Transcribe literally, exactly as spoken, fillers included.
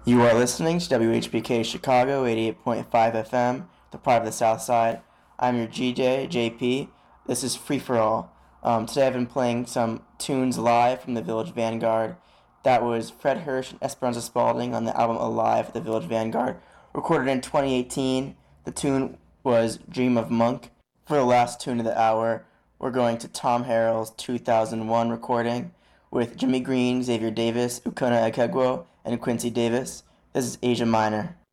You are listening to W H B K Chicago eighty-eight point five F M, the pride of the South Side. I'm your G J, J P. This is Free For All. Um, today I've been playing some tunes live from the Village Vanguard. That was Fred Hirsch and Esperanza Spalding on the album Alive at the Village Vanguard, recorded in twenty eighteen. The tune was Dream of Monk. For the last tune of the hour, we're going to Tom Harrell's two thousand one recording with Jimmy Green, Xavier Davis, Ukona Ekegwo, and Quincy Davis. This is Asia Minor.